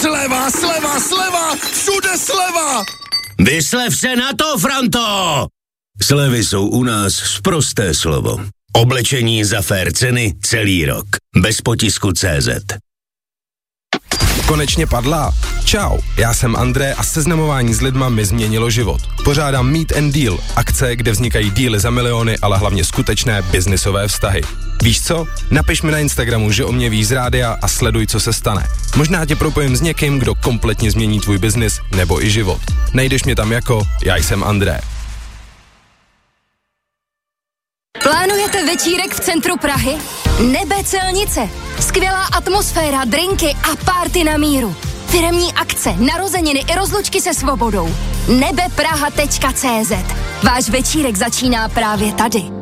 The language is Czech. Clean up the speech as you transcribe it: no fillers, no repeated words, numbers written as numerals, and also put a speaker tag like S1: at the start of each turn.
S1: Sleva, sleva, sleva, všude sleva!
S2: Vyslev se na to, Franto! Slevy jsou u nás sprosté slovo. Oblečení za fér ceny celý rok. Bez potisku CZ.
S3: Konečně padla? Čau, já jsem André a seznamování s lidma mi změnilo život. Pořádám Meet and Deal, akce, kde vznikají díly za miliony, ale hlavně skutečné biznisové vztahy. Víš co? Napiš mi na Instagramu, že o mě víš z rádia a sleduj, co se stane. Možná tě propojím s někým, kdo kompletně změní tvůj biznis nebo i život. Najdeš mě tam jako Já jsem André.
S4: Plánujete večírek v centru Prahy? Nebe Celnice. Skvělá atmosféra, drinky a party na míru. Firemní akce, narozeniny i rozlučky se svobodou. nebepraha.cz. Váš večírek začíná právě tady.